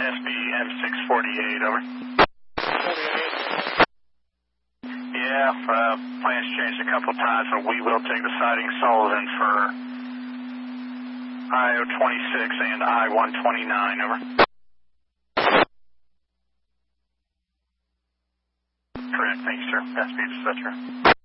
SB M648, over. 48. Yeah, plans changed a couple times, but we will take the sighting Sullivan for I-026 and I-129, over. Correct, thank you, sir. SB dispatcher.